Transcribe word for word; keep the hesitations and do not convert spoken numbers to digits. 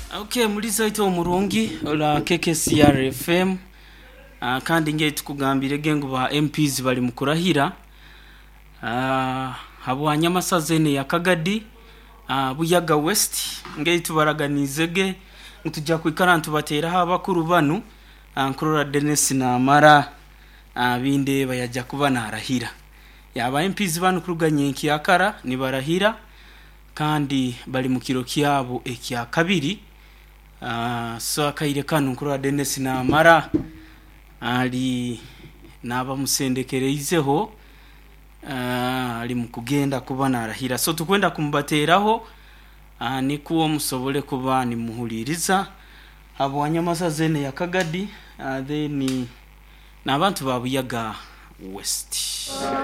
Okay, muri site omurungi ola K K C R F M uh, kandi nge tukugambire gengo ba M Ps bali mukurahira uh, habwanya masazene ya Kagadi uh, Buyaga West nge tubaraganizege mutujja kwikara ntubatera habakuru banu uh, Nkurora Dennis na Mara uh, binde bayajja kuba narahira yaba M Ps banu kuruganye nkiyakara ni barahira kandi bali mukiro kyabo ekya kabiri. Uh, so akaire kanu Nkurora Dennis na Mara ali naba musendekereizeho uh, ali mukugenda kuba narahira so tukwenda kumbateraho uh, nikuwo musobole kuba ni muhuliriza abo anyamasazene ya Kagadi uh, then nabantu ba Buyaga West.